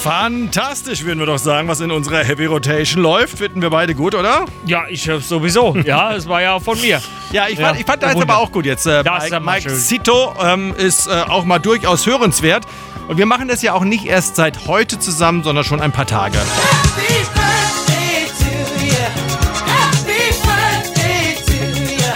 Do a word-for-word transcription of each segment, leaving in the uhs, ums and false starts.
Fantastisch, würden wir doch sagen, was in unserer Heavy Rotation läuft. Finden wir beide gut, oder? Ja, ich äh, sowieso. Ja, es war ja von mir. Ja, ich fand, ja, ich fand das jetzt aber auch gut jetzt. Äh, das Mike, Mike Zito ähm, ist äh, auch mal durchaus hörenswert. Und wir machen das ja auch nicht erst seit heute zusammen, sondern schon ein paar Tage. Happy birthday to you. Happy birthday to you.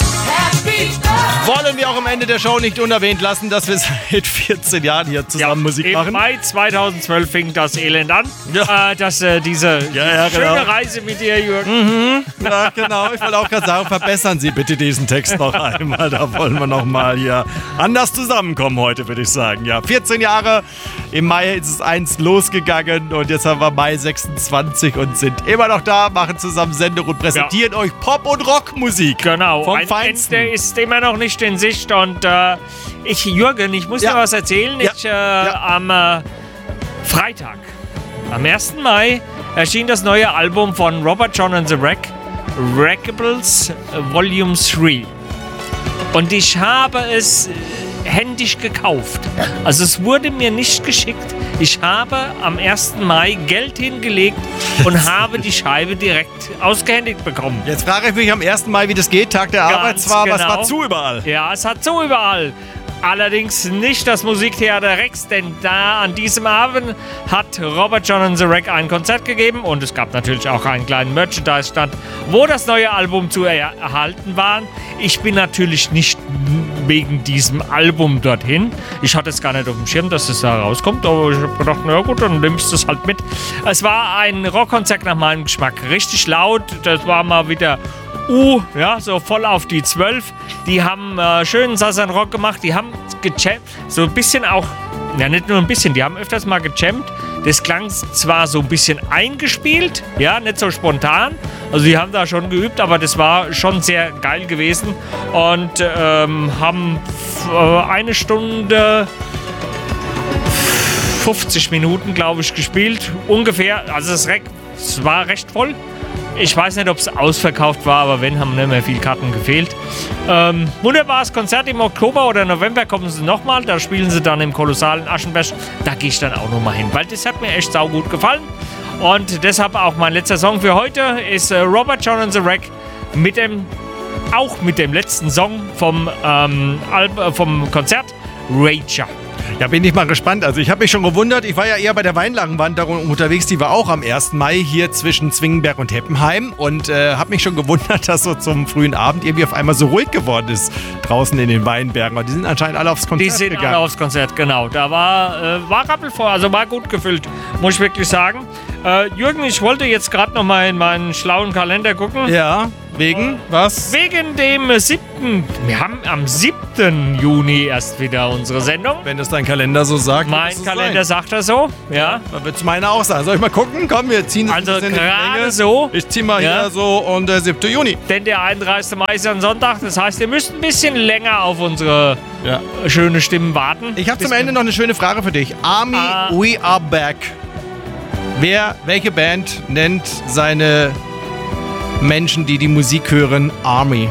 Happy birthday. Wollen wir auch am Ende der Show nicht unerwähnt lassen, dass wir seit vierzehn Jahren hier zusammen ja, Musik im machen? Im Mai zweitausendzwölf fing das Elend an. Ja. Äh, dass äh, diese Ja, ja, schöne genau. Reise mit dir, Jürgen. Ja, genau. Ich wollte auch gerade sagen, verbessern Sie bitte diesen Text noch einmal. Da wollen wir noch mal hier anders zusammenkommen heute, würde ich sagen. Ja, vierzehn Jahre. Im Mai ist es eins losgegangen und jetzt haben wir Mai sechsundzwanzig und sind immer noch da, machen zusammen Sendung und präsentieren ja. euch Pop- und Rockmusik. Genau. Vom Ein Feinsten. Ende ist immer noch nicht in Sicht und äh, ich, Jürgen, ich muss Ja. dir was erzählen. Ja. Ich, äh, Ja. am äh, Freitag, am ersten Mai, erschien das neue Album von Robert John and the Wreck, Wreckables Volume drei. Und ich habe es händisch gekauft. Also es wurde mir nicht geschickt. Ich habe am ersten Mai Geld hingelegt und habe die Scheibe direkt ausgehändigt bekommen. Jetzt frage ich mich am ersten Mai, wie das geht. Tag der Ganz Arbeit zwar, aber es genau. war zu überall. Ja, es hat so überall. Allerdings nicht das Musiktheater Rex, denn da an diesem Abend hat Robert John and the Wreck ein Konzert gegeben und es gab natürlich auch einen kleinen Merchandise-Stand, wo das neue Album zu er erhalten war. Ich bin natürlich nicht wegen diesem Album dorthin. Ich hatte es gar nicht auf dem Schirm, dass es da rauskommt, aber ich habe gedacht, na gut, dann nimmst du es halt mit. Es war ein Rockkonzert nach meinem Geschmack. Richtig laut, das war mal wieder Uh, ja, so voll auf die zwölf. Die haben äh, schönen Southern Rock gemacht. Die haben gejammt. So ein bisschen auch, ja nicht nur ein bisschen, die haben öfters mal gejammt. Das klang zwar so ein bisschen eingespielt, ja, nicht so spontan. Also die haben da schon geübt, aber das war schon sehr geil gewesen. Und ähm, haben äh, eine Stunde fünfzig Minuten, glaube ich, gespielt. Ungefähr, also das Reck, es war recht voll. Ich weiß nicht, ob es ausverkauft war, aber wenn, haben nicht mehr viele Karten gefehlt. Ähm, wunderbares Konzert im Oktober oder November kommen sie nochmal. Da spielen sie dann im kolossalen Aschenberg. Da gehe ich dann auch nochmal hin, weil das hat mir echt saugut gefallen. Und deshalb auch mein letzter Song für heute ist äh, Robert John and the Wreck mit dem, auch mit dem letzten Song vom, ähm, Alb, äh, vom Konzert, Rager. Ja, bin ich mal gespannt. Also ich habe mich schon gewundert, ich war ja eher bei der Weinlagenwanderung unterwegs, die war auch am ersten Mai hier zwischen Zwingenberg und Heppenheim und äh, habe mich schon gewundert, dass so zum frühen Abend irgendwie auf einmal so ruhig geworden ist draußen in den Weinbergen. Und die sind anscheinend alle aufs Konzert Die sind gegangen. alle aufs Konzert, genau. Da war, äh, war rappelvoll, also war gut gefüllt, muss ich wirklich sagen. Äh, Jürgen, ich wollte jetzt gerade noch mal in meinen schlauen Kalender gucken. Ja, wegen was? Wegen dem siebten Wir haben am siebten Juni erst wieder unsere Sendung. Wenn das dein Kalender so sagt. wird Mein es so Kalender sein. sagt das so, ja. Dann wird es meiner auch sein. Soll ich mal gucken? Komm, wir ziehen es Also ein bisschen in die gerade Länge. so. Ich zieh mal Ja. hier so und der siebten Juni. Denn der einunddreißigste Mai ist ja ein Sonntag. Das heißt, ihr müsst ein bisschen länger auf unsere Ja. schöne Stimmen warten. Ich habe Bis zum Ende noch eine schöne Frage für dich. Army, Ah. we are back. Wer, welche Band nennt seine Menschen, die die Musik hören, Army?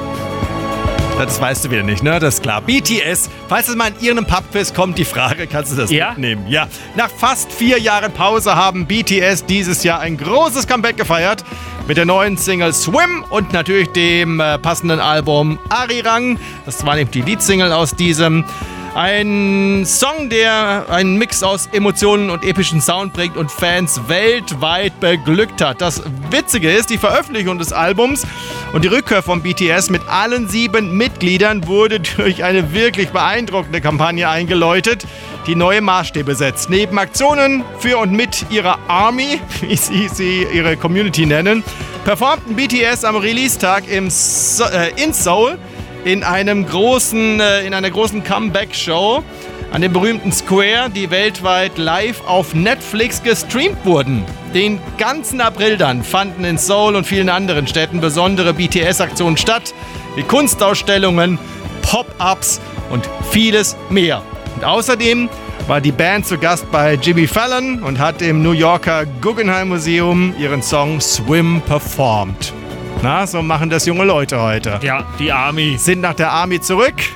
Das weißt du wieder nicht, ne? Das ist klar. B T S. Falls es mal in irgendeinem Pubquiz kommt, die Frage, kannst du das Ja? mitnehmen? Ja. Nach fast vier Jahren Pause haben B T S dieses Jahr ein großes Comeback gefeiert. Mit der neuen Single Swim und natürlich dem äh, passenden Album Arirang. Das war nämlich die Leadsingle aus diesem. Ein Song, der einen Mix aus Emotionen und epischen Sound bringt und Fans weltweit beglückt hat. Das Witzige ist, die Veröffentlichung des Albums und die Rückkehr von B T S mit allen sieben Mitgliedern wurde durch eine wirklich beeindruckende Kampagne eingeläutet, die neue Maßstäbe setzt. Neben Aktionen für und mit ihrer Army, wie sie, sie ihre Community nennen, performten B T S am Release-Tag im so äh, in Seoul in einem großen, äh, in einer großen Comeback-Show an dem berühmten Square, die weltweit live auf Netflix gestreamt wurden. Den ganzen April dann fanden in Seoul und vielen anderen Städten besondere B T S-Aktionen statt, wie Kunstausstellungen, Pop-Ups und vieles mehr. Und außerdem war die Band zu Gast bei Jimmy Fallon und hat im New Yorker Guggenheim Museum ihren Song Swim performt. Na, so machen das junge Leute heute. Ja, die Army. Sind nach der Army zurück.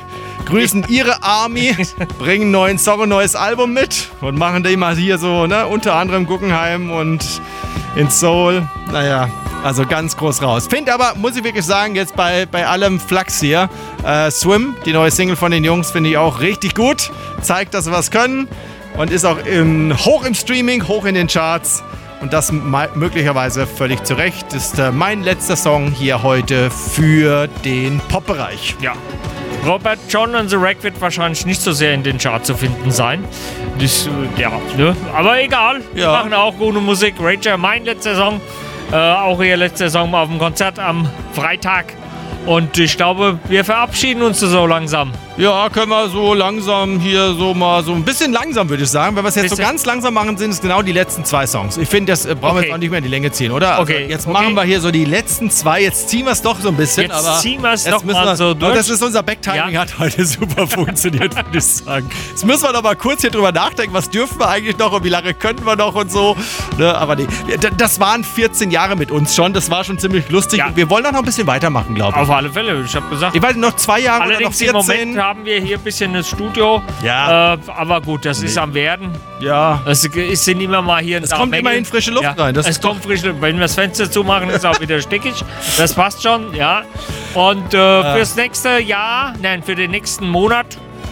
grüßen ihre Army, bringen einen neuen Song, ein neues Album mit und machen den mal hier so, ne, unter anderem Guggenheim und in Seoul. Naja, also ganz groß raus. Finde aber, muss ich wirklich sagen, jetzt bei, bei allem Flachs hier, äh, Swim, die neue Single von den Jungs, finde ich auch richtig gut. Zeigt, dass sie was können und ist auch im, hoch im Streaming, hoch in den Charts. Und das möglicherweise völlig zu Recht. Ist äh, mein letzter Song hier heute für den Pop-Bereich. Ja. Robert John and the Wreck wird wahrscheinlich nicht so sehr in den Charts zu finden sein. Das, äh, ja, ne? Aber egal. Wir Ja. machen auch gute Musik. Rager, mein letzter Song. Äh, auch ihr letzter Song auf dem Konzert am Freitag. Und ich glaube, wir verabschieden uns so langsam. Ja, können wir so langsam hier so mal so ein bisschen langsam, würde ich sagen. Wenn wir es jetzt so Bisschen. ganz langsam machen, sind es genau die letzten zwei Songs. Ich finde, das äh, brauchen wir Okay. jetzt auch nicht mehr in die Länge ziehen, oder? Also Okay, jetzt okay. machen wir hier so die letzten zwei. Jetzt ziehen wir es doch so ein bisschen. Jetzt aber ziehen wir es jetzt doch müssen mal wir- so aber durch. Das ist unser Backtiming, Ja. hat heute super funktioniert, würde ich sagen. Jetzt müssen wir noch mal kurz hier drüber nachdenken, was dürfen wir eigentlich noch und wie lange können wir noch und so. Ne, aber nee, d- das waren vierzehn Jahre mit uns schon. Das war schon ziemlich lustig. Ja. Und wir wollen auch noch ein bisschen weitermachen, glaube ich. Auf alle Fälle. Ich habe gesagt, Ich weiß nicht, noch zwei Jahre allerdings oder im noch Moment vierzehn. haben wir hier ein bisschen das Studio. Ja. Äh, aber gut, das ist am Werden. Ja. Es es sind immer mal hier. Es kommt immerhin frische Luft rein, das es ist kommt frische Luft. Wenn wir das Fenster zumachen, ist es auch wieder stickig. Das passt schon, ja. Und äh, fürs nächste Jahr, nein, für den nächsten Monat,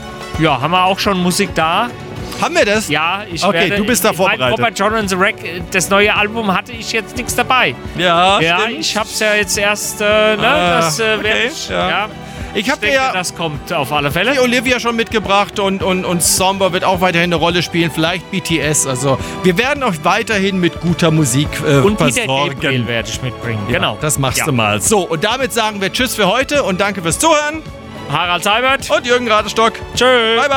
ja, haben wir auch schon Musik da. Haben wir das? Ja, ich Okay, werde, du bist da ich mein, vorbereitet. Robert John and the Wreck, äh, das neue Album hatte ich jetzt nichts dabei. Ja, Ja, stimmt. ich hab's ja jetzt erst, äh, ne, Ah, das äh, werde okay, ich, ja. ja. Ich Ich habe dir denke, ja das kommt auf alle Fälle. die Olivia schon mitgebracht und, und, und Somber wird auch weiterhin eine Rolle spielen, vielleicht B T S. Also wir werden euch weiterhin mit guter Musik äh, Und Peter versorgen. Gabriel werde ich mitbringen, Ja, genau. das machst Ja. du mal. So, und damit sagen wir Tschüss für heute und danke fürs Zuhören. Harald Seibert. Und Jürgen Radestock. Tschüss. Bye, bye.